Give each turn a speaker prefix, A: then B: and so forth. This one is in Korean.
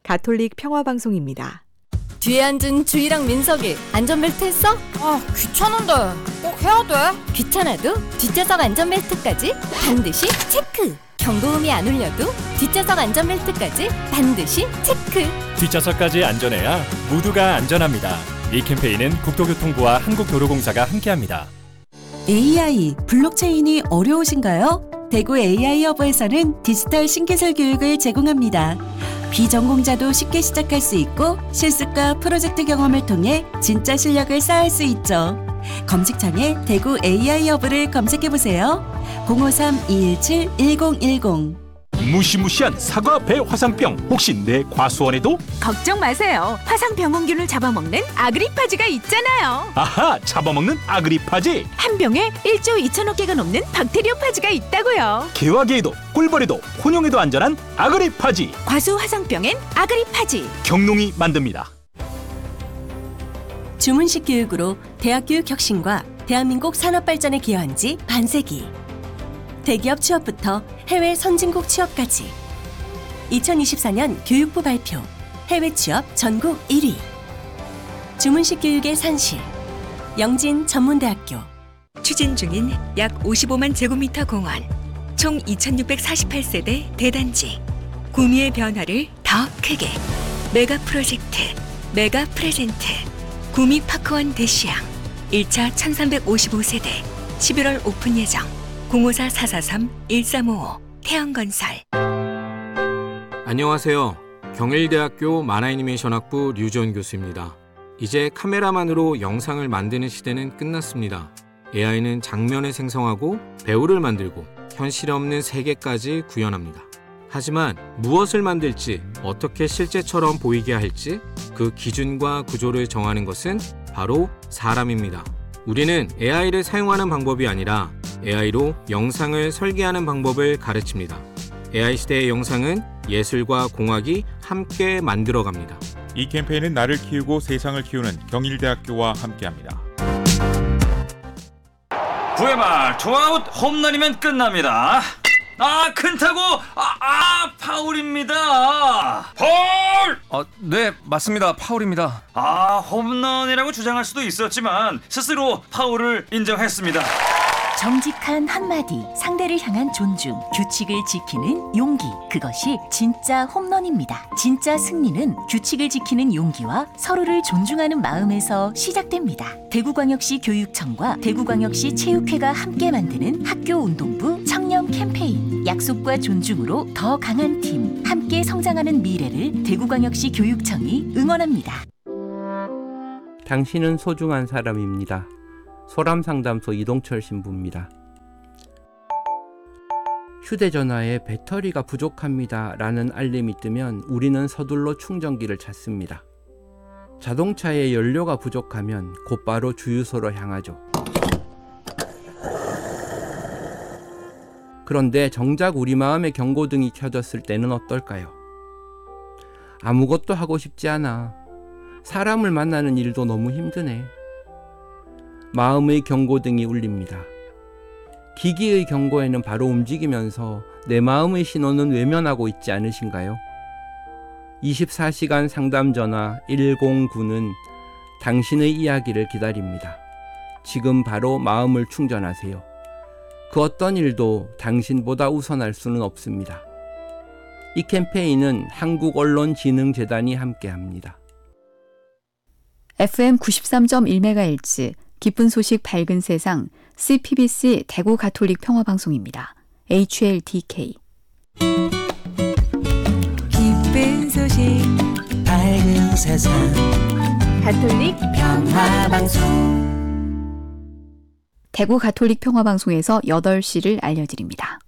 A: 가톨릭 평화방송입니다.
B: 뒤에 앉은 주희랑 민석이 안전벨트 했어?
C: 귀찮은데 꼭 해야 돼?
B: 귀찮아도 뒷좌석 안전벨트까지 반드시 체크! 경고음이 안 울려도 뒷좌석 안전벨트까지 반드시 체크!
D: 뒷좌석까지 안전해야 모두가 안전합니다. 이 캠페인은 국토교통부와 한국도로공사가 함께합니다.
E: AI, 블록체인이 어려우신가요? 대구 AI허브에서는 디지털 신기술 교육을 제공합니다. 비전공자도 쉽게 시작할 수 있고 실습과 프로젝트 경험을 통해 진짜 실력을 쌓을 수 있죠. 검색창에 대구 AI허브를 검색해보세요. 053-217-1010.
F: 무시무시한 사과 배 화상병 혹시 내 과수원에도?
G: 걱정 마세요. 화상병원균을 잡아먹는 아그리파지가 있잖아요.
F: 아하, 잡아먹는 아그리파지.
G: 한 병에 1조 2천억 개가 넘는 박테리오파지가 있다고요.
F: 개화계에도 꿀벌에도 혼용에도 안전한 아그리파지.
G: 과수 화상병엔 아그리파지.
F: 경농이 만듭니다.
E: 주문식 교육으로 대학 교육 혁신과 대한민국 산업 발전에 기여한 지 반세기. 대기업 취업부터 해외 선진국 취업까지 2024년 교육부 발표 해외 취업 전국 1위 주문식 교육의 산실 영진 전문대학교.
G: 추진 중인 약 55만 제곱미터 공원, 총 2648세대 대단지. 구미의 변화를 더 크게. 메가 프로젝트, 메가 프레젠트. 구미 파크원 대시양 1차 1355세대 11월 오픈 예정. 054-443-1355 태양건설.
H: 안녕하세요. 경일대학교 만화애니메이션학부 류지원 교수입니다. 이제 카메라만으로 영상을 만드는 시대는 끝났습니다. AI는 장면을 생성하고 배우를 만들고 현실에 없는 세계까지 구현합니다. 하지만 무엇을 만들지, 어떻게 실제처럼 보이게 할지 그 기준과 구조를 정하는 것은 바로 사람입니다. 우리는 AI를 사용하는 방법이 아니라 AI로 영상을 설계하는 방법을 가르칩니다. AI 시대의 영상은 예술과 공학이 함께 만들어갑니다.
I: 이 캠페인은 나를 키우고 세상을 키우는 경일대학교와 함께합니다.
J: 9회 말 투아웃 홈런이면 끝납니다. 큰 타구 파울입니다. 파울!
K: 네, 맞습니다. 파울입니다.
J: 홈런이라고 주장할 수도 있었지만 스스로 파울을 인정했습니다.
L: 정직한 한마디, 상대를 향한 존중, 규칙을 지키는 용기, 그것이 진짜 홈런입니다. 진짜 승리는 규칙을 지키는 용기와 서로를 존중하는 마음에서 시작됩니다. 대구광역시 교육청과 대구광역시 체육회가 함께 만드는 학교운동부 청년 캠페인. 약속과 존중으로 더 강한 팀, 함께 성장하는 미래를 대구광역시 교육청이 응원합니다.
M: 당신은 소중한 사람입니다. 소람상담소 이동철 신부입니다. 휴대전화에 배터리가 부족합니다 라는 알림이 뜨면 우리는 서둘러 충전기를 찾습니다. 자동차에 연료가 부족하면 곧바로 주유소로 향하죠. 그런데 정작 우리 마음의 경고등이 켜졌을 때는 어떨까요? 아무것도 하고 싶지 않아. 사람을 만나는 일도 너무 힘드네. 마음의 경고등이 울립니다. 기기의 경고에는 바로 움직이면서 내 마음의 신호는 외면하고 있지 않으신가요? 24시간 상담 전화 109는 당신의 이야기를 기다립니다. 지금 바로 마음을 충전하세요. 그 어떤 일도 당신보다 우선할 수는 없습니다. 이 캠페인은 한국언론진흥재단이 함께합니다.
N: FM 93.1MHz 기쁜 소식 밝은 세상 CPBC 대구 가톨릭 평화방송입니다. HLDK.
E: 기쁜 소식 밝은 세상
N: 가톨릭
E: 평화방송.
N: 대구 가톨릭 평화방송에서 8시를 알려드립니다.